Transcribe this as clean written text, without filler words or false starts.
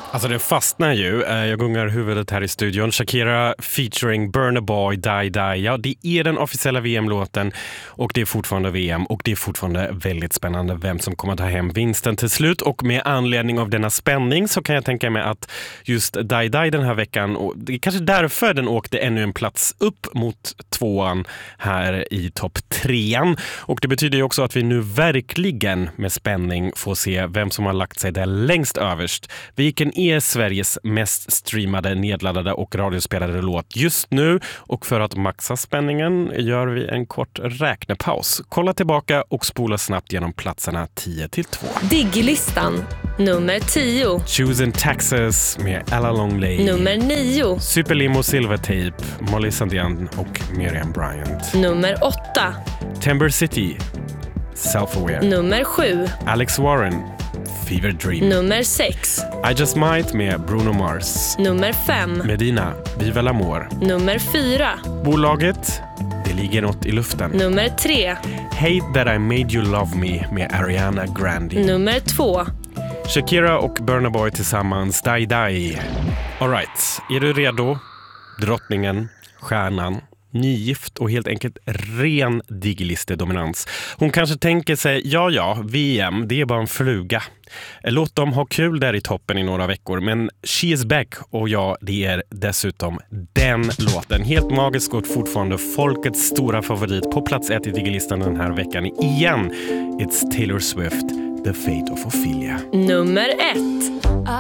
Alltså den fastnar ju. Jag gungar huvudet här i studion. Shakira featuring Burna Boy, Die Die. Ja, det är den officiella VM-låten och det är fortfarande VM och det är fortfarande väldigt spännande vem som kommer att ta hem vinsten till slut. Och med anledning av denna spänning så kan jag tänka mig att just Die Die den här veckan, och det är kanske därför den åkte ännu en plats upp mot 2:an här i topp 3:an. Och det betyder ju också att vi nu verkligen med spänning får se vem som har lagt sig där längst överst. Vilken är Sveriges mest streamade, nedladdade och radiospelade låt just nu? Och för att maxa spänningen gör vi en kort räknepaus. Kolla tillbaka och spola snabbt genom platserna 10-2. Digglistan nummer 10. Choosing Texas med Ella Longley. Nummer 9. Superlimo Silvertape, Molly Sandén och Miriam Bryant. Nummer 8. Timber City, Self-Aware. Nummer 7. Alex Warren, Fever Dream. Nummer 6. I Just Might med Bruno Mars. Nummer 5. Medina, Viva l'Amour. Nummer 4. Bolaget, Det ligger något i luften. Nummer 3. Hate That I Made You Love Me med Ariana Grande. Nummer 2. Shakira och Burna Boy tillsammans, Die Die. All right, är du redo? Drottningen, stjärnan, nygift och helt enkelt ren digilistedominans. Hon kanske tänker sig, ja, VM, det är bara en fluga. Låt dem ha kul där i toppen i några veckor, men She Is Back och ja, det är dessutom den låten. Helt magisk och fortfarande folkets stora favorit på plats 1 i digilistan den här veckan. Igen, it's Taylor Swift, The Fate of Ophelia. Nummer 1.